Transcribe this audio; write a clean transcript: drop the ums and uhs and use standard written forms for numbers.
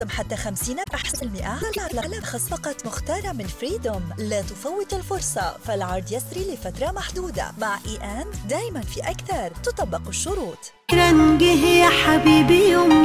حتى 50% على خص فقط مختارة من فريدوم. لا تفوت الفرصة، فالعرض يسري لفترة محدودة. مع دايما في أكثر، تطبق الشروط. رنجه يا حبيبي يوم